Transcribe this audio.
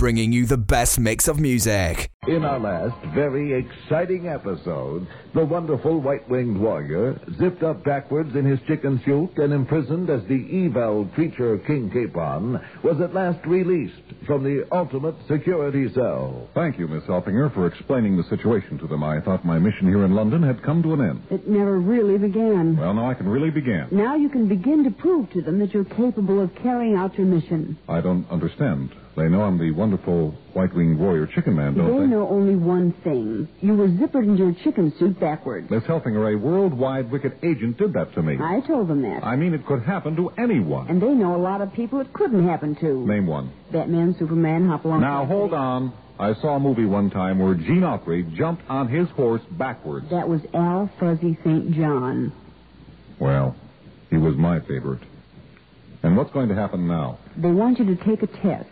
bringing you the best mix of music. In our last very exciting episode, the wonderful white-winged warrior, zipped up backwards in his chicken suit and imprisoned as the evil creature King Capon, was at last released from the ultimate security cell. Thank you, Miss Elfinger, for explaining the situation to them. I thought my mission here in London had come to an end. It never really began. Well, now I can really begin. Now you can begin to prove to them that you're capable of carrying out your mission. I don't understand. They know I'm the wonderful white-winged warrior chicken man, don't they? They know only one thing. You were zippered into your chicken suit backwards. Miss Elfinger, a worldwide wicked agent did that to me. I told them that. I mean, it could happen to anyone. And they know a lot of people it couldn't happen to. Name one. Batman, Superman, Hopalong. Now, hold on. I saw a movie one time where Gene Autry jumped on his horse backwards. That was Al Fuzzy St. John. Well, he was my favorite. And what's going to happen now? They want you to take a test.